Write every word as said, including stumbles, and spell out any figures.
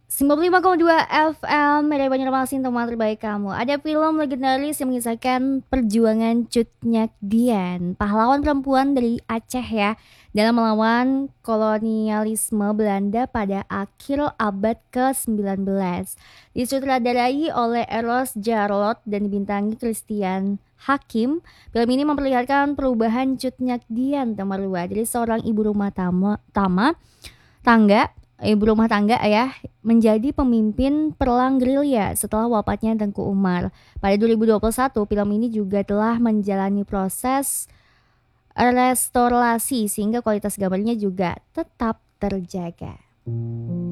sembilan puluh lima koma dua F M Media Banjarmasin, teman terbaik kamu. Ada film legendaris yang mengisahkan perjuangan Cut Nyak Dien, pahlawan perempuan dari Aceh ya, dalam melawan kolonialisme Belanda pada akhir abad ke sembilan belas. Disutradarai oleh Eros Jarot dan dibintangi Christian Hakim, film ini memperlihatkan perubahan Cut Nyak Dien Tamarua dari seorang ibu rumah tama, tama tangga ibu rumah tangga ya menjadi pemimpin perang gerilya setelah wafatnya Tengku Umar. Pada dua ribu dua puluh satu, film ini juga telah menjalani proses restorasi sehingga kualitas gambarnya juga tetap terjaga.